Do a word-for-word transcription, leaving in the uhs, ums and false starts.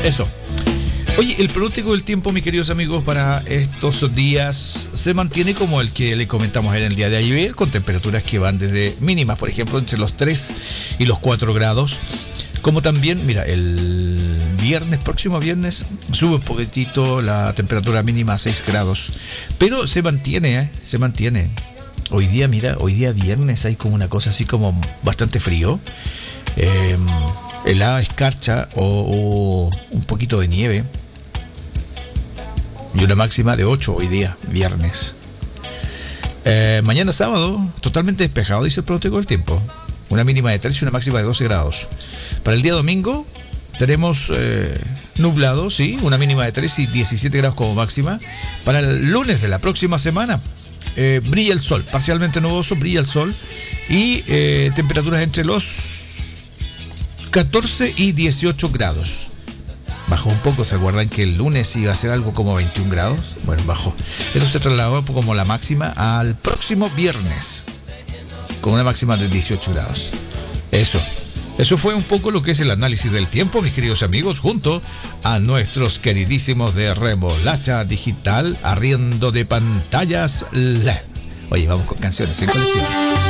Eso. Oye, el pronóstico del tiempo, mis queridos amigos, para estos días se mantiene como el que le comentamos en el día de ayer, con temperaturas que van desde mínimas, por ejemplo, entre los tres y los cuatro grados. Como también, mira, el viernes, próximo viernes, sube un poquitito la temperatura mínima a seis grados. Pero se mantiene, ¿eh? Se mantiene. Hoy día, mira, hoy día viernes hay como una cosa así como bastante frío. Eh, helada, escarcha o, o un poquito de nieve. Y una máxima de ocho hoy día, viernes. Eh, mañana sábado, totalmente despejado, dice el pronóstico del tiempo. Una mínima de tres y una máxima de doce grados. Para el día domingo tenemos eh, nublado, sí, una mínima de tres y diecisiete grados como máxima. Para el lunes de la próxima semana eh, brilla el sol, parcialmente nuboso, brilla el sol. Y eh, temperaturas entre los catorce y dieciocho grados. Bajó un poco, ¿se acuerdan que el lunes iba a ser algo como veintiún grados? Bueno, bajó. Eso se trasladó como la máxima al próximo viernes, con una máxima de dieciocho grados. Eso. Eso fue un poco lo que es el análisis del tiempo, mis queridos amigos, junto a nuestros queridísimos de Remolacha Digital, arriendo de pantallas L E D. Oye, vamos con canciones en colección.